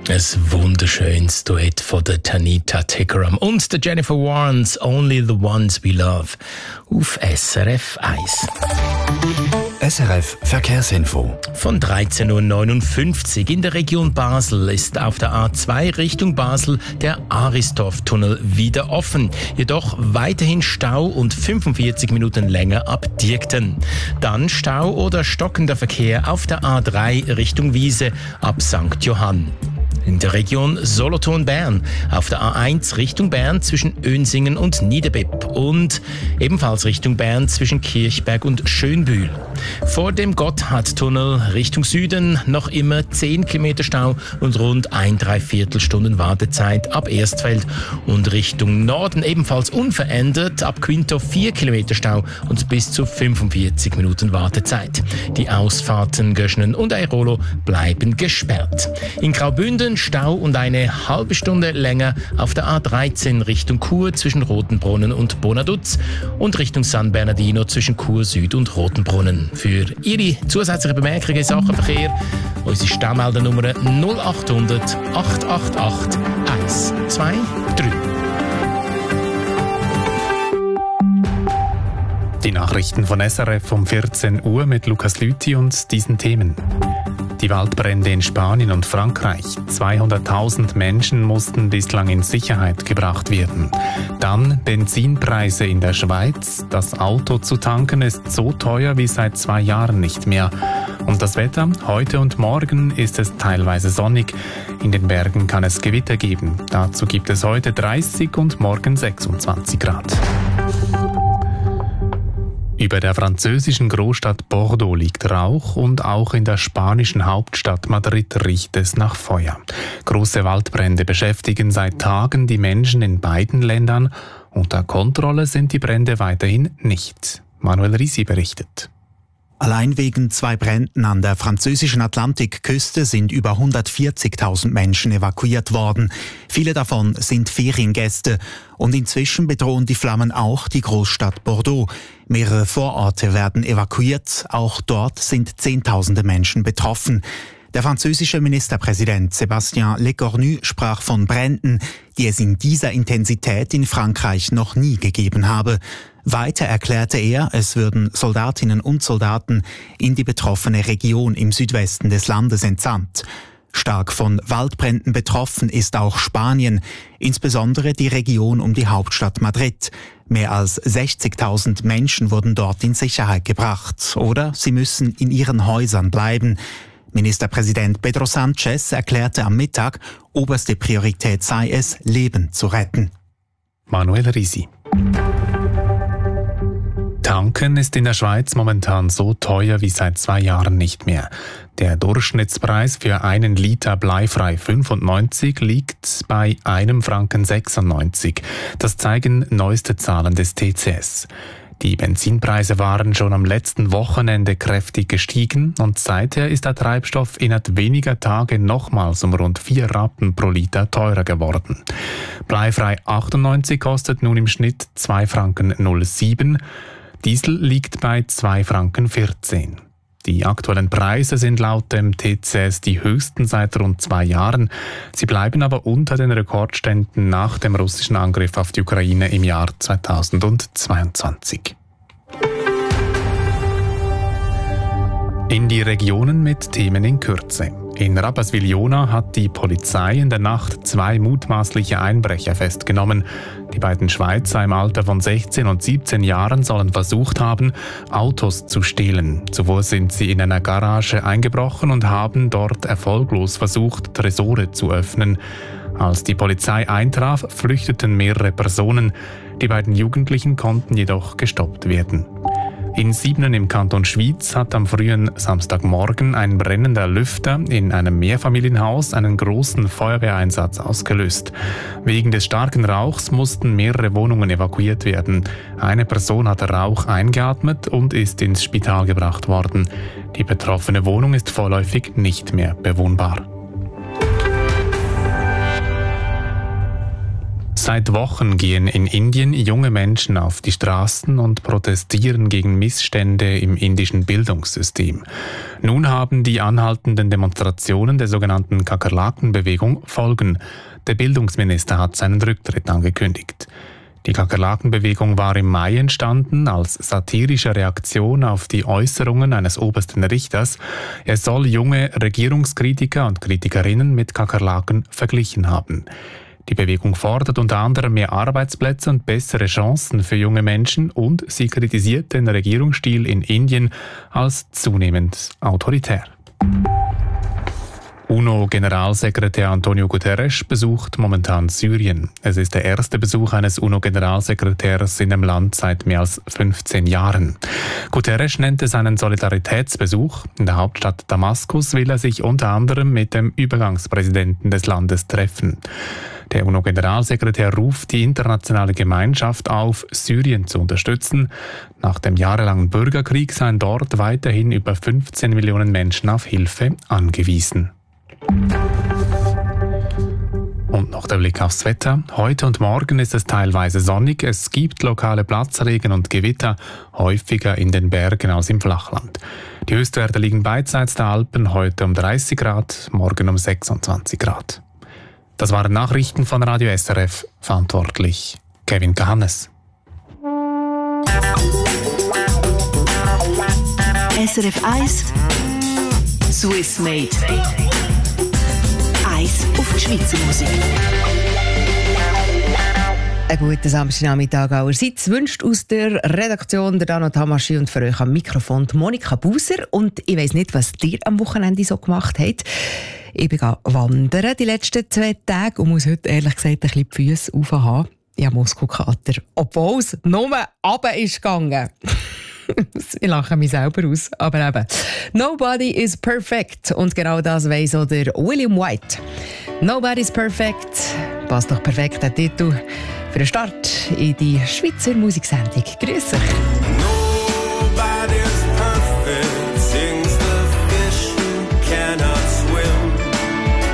Ein wunderschönes Duett von der Tanita Tikaram und der Jennifer Warnes, Only the Ones We Love, auf SRF 1. SRF Verkehrsinfo. Von 13.59 Uhr in der Region Basel ist auf der A2 Richtung Basel der Aristorf-Tunnel wieder offen. Jedoch weiterhin Stau und 45 Minuten länger ab Diekten. Dann Stau oder stockender Verkehr auf der A3 Richtung Wiese ab St. Johann. In der Region Solothurn-Bern auf der A1 Richtung Bern zwischen Önsingen und Niederbipp und ebenfalls Richtung Bern zwischen Kirchberg und Schönbühl. Vor dem Gotthardtunnel Richtung Süden noch immer 10 Kilometer Stau und rund 1,75 Stunden Wartezeit ab Erstfeld und Richtung Norden ebenfalls unverändert ab Quinto 4 Kilometer Stau und bis zu 45 Minuten Wartezeit. Die Ausfahrten Göschnen und Airolo bleiben gesperrt. In Graubünden Stau und eine halbe Stunde länger auf der A13 Richtung Chur zwischen Rotenbrunnen und Bonaduz und Richtung San Bernardino zwischen Chur Süd und Rotenbrunnen. Für Ihre zusätzliche Bemerkungen in Sachen Verkehr unsere Stammmeldernummer 0800 888 123. Die Nachrichten von SRF um 14 Uhr mit Lukas Lüthi und diesen Themen. Die Waldbrände in Spanien und Frankreich. 200.000 Menschen mussten bislang in Sicherheit gebracht werden. Dann Benzinpreise in der Schweiz. Das Auto zu tanken ist so teuer wie seit 2 Jahren nicht mehr. Und das Wetter? Heute und morgen ist es teilweise sonnig. In den Bergen kann es Gewitter geben. Dazu gibt es heute 30 und morgen 26 Grad. Über der französischen Großstadt Bordeaux liegt Rauch und auch in der spanischen Hauptstadt Madrid riecht es nach Feuer. Große Waldbrände beschäftigen seit Tagen die Menschen in beiden Ländern. Unter Kontrolle sind die Brände weiterhin nicht. Manuel Risi berichtet. Allein wegen 2 Bränden an der französischen Atlantikküste sind über 140.000 Menschen evakuiert worden. Viele davon sind Feriengäste. Und inzwischen bedrohen die Flammen auch die Großstadt Bordeaux. Mehrere Vororte werden evakuiert. Auch dort sind Zehntausende Menschen betroffen. Der französische Ministerpräsident Sébastien Lecornu sprach von Bränden, die es in dieser Intensität in Frankreich noch nie gegeben habe. Weiter erklärte er, es würden Soldatinnen und Soldaten in die betroffene Region im Südwesten des Landes entsandt. Stark von Waldbränden betroffen ist auch Spanien, insbesondere die Region um die Hauptstadt Madrid. Mehr als 60.000 Menschen wurden dort in Sicherheit gebracht oder sie müssen in ihren Häusern bleiben. Ministerpräsident Pedro Sánchez erklärte am Mittag, oberste Priorität sei es, Leben zu retten. Manuel Risi. Tanken ist in der Schweiz momentan so teuer wie seit 2 Jahren nicht mehr. Der Durchschnittspreis für 1 Liter bleifrei 95 liegt bei 1,96 Franken. Das zeigen neueste Zahlen des TCS. Die Benzinpreise waren schon am letzten Wochenende kräftig gestiegen und seither ist der Treibstoff innerhalb weniger Tage nochmals um rund 4 Rappen pro Liter teurer geworden. Bleifrei 98 kostet nun im Schnitt 2,07 Franken. Diesel liegt bei 2,14 Franken. Die aktuellen Preise sind laut dem TCS die höchsten seit rund 2 Jahren. Sie bleiben aber unter den Rekordständen nach dem russischen Angriff auf die Ukraine im Jahr 2022. In die Regionen mit Themen in Kürze. In Rapperswil-Jona hat die Polizei in der Nacht 2 mutmaßliche Einbrecher festgenommen. Die beiden Schweizer im Alter von 16 und 17 Jahren sollen versucht haben, Autos zu stehlen. Zuvor sind sie in einer Garage eingebrochen und haben dort erfolglos versucht, Tresore zu öffnen. Als die Polizei eintraf, flüchteten mehrere Personen. Die beiden Jugendlichen konnten jedoch gestoppt werden. In Siebnen im Kanton Schwyz hat am frühen Samstagmorgen ein brennender Lüfter in einem Mehrfamilienhaus einen großen Feuerwehreinsatz ausgelöst. Wegen des starken Rauchs mussten mehrere Wohnungen evakuiert werden. Eine Person hat Rauch eingeatmet und ist ins Spital gebracht worden. Die betroffene Wohnung ist vorläufig nicht mehr bewohnbar. Seit Wochen gehen in Indien junge Menschen auf die Straßen und protestieren gegen Missstände im indischen Bildungssystem. Nun haben die anhaltenden Demonstrationen der sogenannten Kakerlakenbewegung Folgen. Der Bildungsminister hat seinen Rücktritt angekündigt. Die Kakerlakenbewegung war im Mai entstanden als satirische Reaktion auf die Äußerungen eines obersten Richters. Er soll junge Regierungskritiker und Kritikerinnen mit Kakerlaken verglichen haben. Die Bewegung fordert unter anderem mehr Arbeitsplätze und bessere Chancen für junge Menschen und sie kritisiert den Regierungsstil in Indien als zunehmend autoritär. UNO-Generalsekretär Antonio Guterres besucht momentan Syrien. Es ist der erste Besuch eines UNO-Generalsekretärs in dem Land seit mehr als 15 Jahren. Guterres nennt es einen Solidaritätsbesuch. In der Hauptstadt Damaskus will er sich unter anderem mit dem Übergangspräsidenten des Landes treffen. Der UNO-Generalsekretär ruft die internationale Gemeinschaft auf, Syrien zu unterstützen. Nach dem jahrelangen Bürgerkrieg seien dort weiterhin über 15 Millionen Menschen auf Hilfe angewiesen. Und noch der Blick aufs Wetter. Heute und morgen ist es teilweise sonnig. Es gibt lokale Platzregen und Gewitter, häufiger in den Bergen als im Flachland. Die Höchstwerte liegen beidseits der Alpen, heute um 30 Grad, morgen um 26 Grad. Das waren Nachrichten von Radio SRF, verantwortlich Kevin Kahannes. SRF 1 Swiss Made. Eis auf die Schweizer Musik. Einen guten Samstagnachmittag allerseits wünscht aus der Redaktion der Dano Tamaschi und für euch am Mikrofon Monika Buser. Und ich weiss nicht, was ihr am Wochenende so gemacht habt. Ich bin wandern die letzten 2 Tage und muss heute ehrlich gesagt ein bisschen die Füsse aufhaben. Ich habe Muskelkater, obwohl es nur runter ist gegangen. Ich lache mich selber aus, aber eben. Nobody is perfect. Und genau das weiss auch der William White. Nobody is perfect. Passt doch perfekt, der Titel für den Start in die Schweizer Musiksendung. Grüß euch.